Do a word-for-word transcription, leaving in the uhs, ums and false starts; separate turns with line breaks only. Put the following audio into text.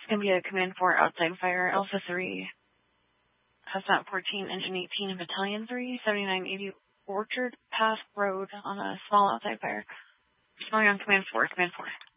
going to be a Command four outside fire, Alpha three, Hazmat fourteen, Engine eighteen, and Battalion three, seventy-nine eighty Orchard Path Road on a small outside fire. Responding on Command four, Command four.